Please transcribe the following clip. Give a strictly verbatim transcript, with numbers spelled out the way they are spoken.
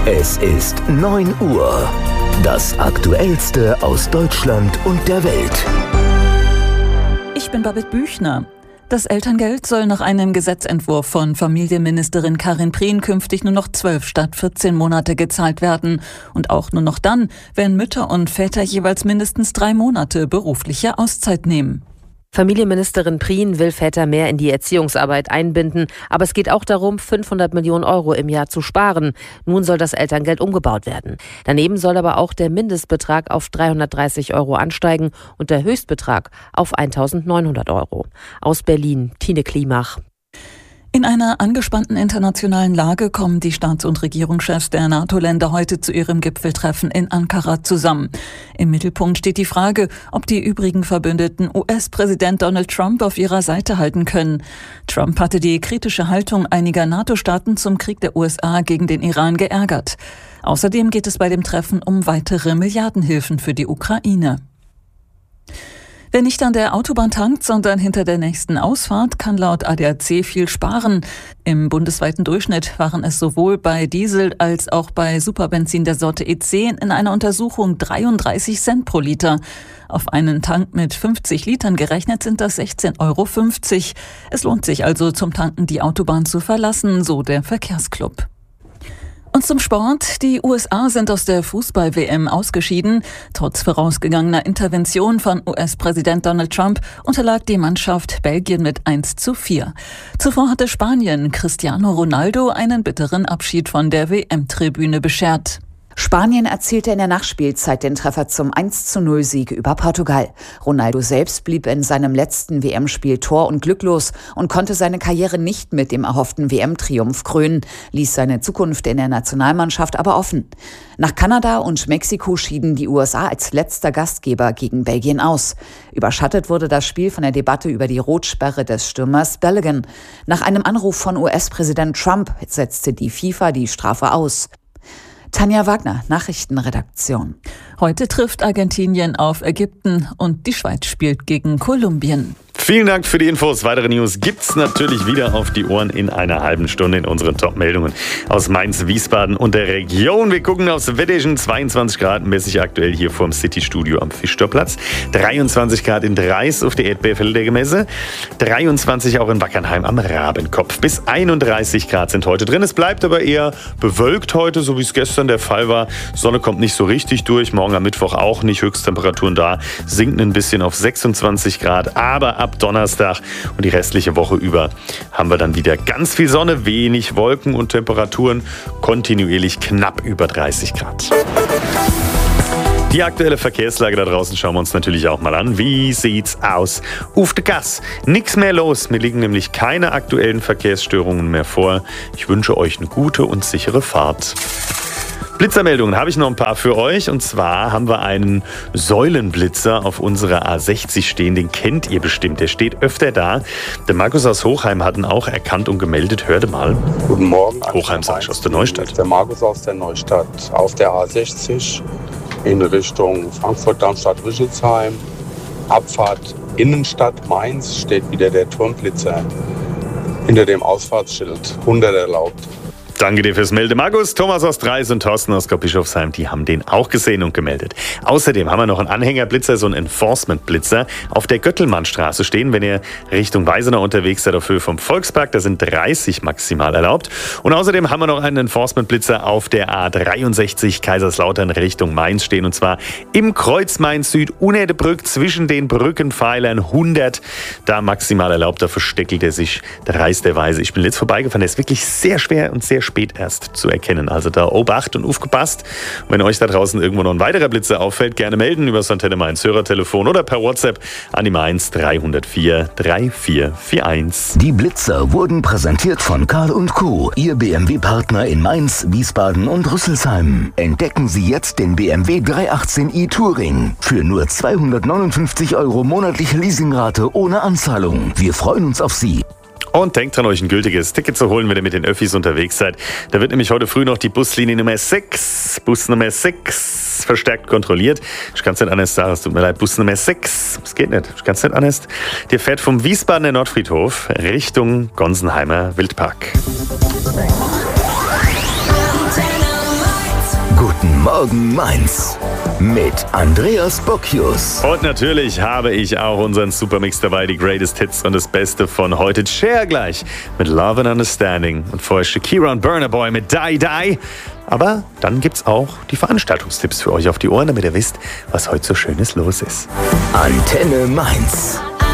Es ist neun Uhr. Das Aktuellste aus Deutschland und der Welt. Ich bin Babette Büchner. Das Elterngeld soll nach einem Gesetzentwurf von Familienministerin Karin Prien künftig nur noch zwölf statt vierzehn Monate gezahlt werden. Und auch nur noch dann, wenn Mütter und Väter jeweils mindestens drei Monate berufliche Auszeit nehmen. Familienministerin Prien will Väter mehr in die Erziehungsarbeit einbinden, aber es geht auch darum, fünfhundert Millionen Euro im Jahr zu sparen. Nun soll das Elterngeld umgebaut werden. Daneben soll aber auch der Mindestbetrag auf dreihundertdreißig Euro ansteigen und der Höchstbetrag auf eintausendneunhundert Euro. Aus Berlin, Tine Klimach. In einer angespannten internationalen Lage kommen die Staats- und Regierungschefs der NATO-Länder heute zu ihrem Gipfeltreffen in Ankara zusammen. Im Mittelpunkt steht die Frage, ob die übrigen Verbündeten U S-Präsident Donald Trump auf ihrer Seite halten können. Trump hatte die kritische Haltung einiger NATO-Staaten zum Krieg der U S A gegen den Iran geärgert. Außerdem geht es bei dem Treffen um weitere Milliardenhilfen für die Ukraine. Wer nicht an der Autobahn tankt, sondern hinter der nächsten Ausfahrt, kann laut A D A C viel sparen. Im bundesweiten Durchschnitt waren es sowohl bei Diesel als auch bei Superbenzin der Sorte E zehn in einer Untersuchung dreiunddreißig Cent pro Liter. Auf einen Tank mit fünfzig Litern gerechnet sind das sechzehn Euro fünfzig. Es lohnt sich also zum Tanken die Autobahn zu verlassen, so der Verkehrsclub. Und zum Sport. Die U S A sind aus der Fußball-W M ausgeschieden. Trotz vorausgegangener Intervention von U S-Präsident Donald Trump unterlag die Mannschaft Belgien mit eins zu vier. Zuvor hatte Spanien Cristiano Ronaldo einen bitteren Abschied von der W M-Tribüne beschert. Spanien erzielte in der Nachspielzeit den Treffer zum eins zu null Sieg über Portugal. Ronaldo selbst blieb in seinem letzten W M-Spiel tor- und glücklos und konnte seine Karriere nicht mit dem erhofften W M-Triumph krönen, ließ seine Zukunft in der Nationalmannschaft aber offen. Nach Kanada und Mexiko schieden die U S A als letzter Gastgeber gegen Belgien aus. Überschattet wurde das Spiel von der Debatte über die Rotsperre des Stürmers Balogun. Nach einem Anruf von U S-Präsident Trump setzte die FIFA die Strafe aus. Tanja Wagner, Nachrichtenredaktion. Heute trifft Argentinien auf Ägypten und die Schweiz spielt gegen Kolumbien. Vielen Dank für die Infos. Weitere News gibt's natürlich wieder auf die Ohren in einer halben Stunde in unseren Top-Meldungen aus Mainz, Wiesbaden und der Region. Wir gucken aufs Wetterchen. zweiundzwanzig Grad mäßig aktuell hier vorm City-Studio am Fischtorplatz. dreiundzwanzig Grad in Dreis auf der Erdbeerfelder Messe. dreiundzwanzig auch in Wackernheim am Rabenkopf. Bis einunddreißig Grad sind heute drin. Es bleibt aber eher bewölkt heute, so wie es gestern der Fall war. Sonne kommt nicht so richtig durch. Morgen am Mittwoch auch nicht. Höchsttemperaturen da sinken ein bisschen auf sechsundzwanzig Grad. Aber ab Donnerstag und die restliche Woche über haben wir dann wieder ganz viel Sonne, wenig Wolken und Temperaturen kontinuierlich knapp über dreißig Grad. Die aktuelle Verkehrslage da draußen schauen wir uns natürlich auch mal an. Wie sieht's aus? Auf der Gas. Nix mehr los. Mir liegen nämlich keine aktuellen Verkehrsstörungen mehr vor. Ich wünsche euch eine gute und sichere Fahrt. Blitzermeldungen habe ich noch ein paar für euch. Und zwar haben wir einen Säulenblitzer auf unserer A sechzig stehen. Den kennt ihr bestimmt. Der steht öfter da. Der Markus aus Hochheim hat ihn auch erkannt und gemeldet. Hörte mal. Guten Morgen. Hochheim sag ich, aus der Neustadt. Der Markus aus der Neustadt. Auf der A sechzig in Richtung Frankfurt-Darmstadt-Rüsselsheim. Abfahrt Innenstadt Mainz steht wieder der Turmblitzer hinter dem Ausfahrtsschild. hundert erlaubt. Danke dir fürs Melde, Markus. Thomas aus Dreis und Thorsten aus Bischofsheim, die haben den auch gesehen und gemeldet. Außerdem haben wir noch einen Anhängerblitzer, so einen Enforcement-Blitzer auf der Göttelmannstraße stehen. Wenn ihr Richtung Weisenau unterwegs seid, auf Höhe vom Volkspark, da sind dreißig maximal erlaubt. Und außerdem haben wir noch einen Enforcement-Blitzer auf der A dreiundsechzig Kaiserslautern Richtung Mainz stehen. Und zwar im Kreuz Mainz Süd, Unerdebrück, zwischen den Brückenpfeilern hundert. Da maximal erlaubt, da versteckelt er sich dreisterweise. Ich bin jetzt vorbeigefahren, der ist wirklich sehr schwer und sehr spät erst zu erkennen. Also da Obacht und aufgepasst. Und wenn euch da draußen irgendwo noch ein weiterer Blitzer auffällt, gerne melden über das Antenne Mainz Hörertelefon oder per WhatsApp an die Mainz drei null vier drei vier vier eins. Die Blitzer wurden präsentiert von Karl und Co., Ihr B M W-Partner in Mainz, Wiesbaden und Rüsselsheim. Entdecken Sie jetzt den B M W dreihundertachtzehn i Touring für nur zweihundertneunundfünfzig Euro monatliche Leasingrate ohne Anzahlung. Wir freuen uns auf Sie. Und denkt dran, euch ein gültiges Ticket zu holen, wenn ihr mit den Öffis unterwegs seid. Da wird nämlich heute früh noch die Buslinie Nummer sechs, Bus Nummer sechs verstärkt kontrolliert. Ich kann es nicht anders sagen, es tut mir leid, Bus Nummer sechs, es geht nicht, ich kann es nicht anders. Der fährt vom Wiesbadener Nordfriedhof Richtung Gonsenheimer Wildpark. Guten Morgen Mainz mit Andreas Bocchius. Und natürlich habe ich auch unseren Supermix dabei, die Greatest Hits und das Beste von heute. Cher gleich mit Love and Understanding und vorher Shakira und Burna Boy mit Die Die. Aber dann gibt's auch die Veranstaltungstipps für euch auf die Ohren, damit ihr wisst, was heute so Schönes los ist. Antenne Mainz.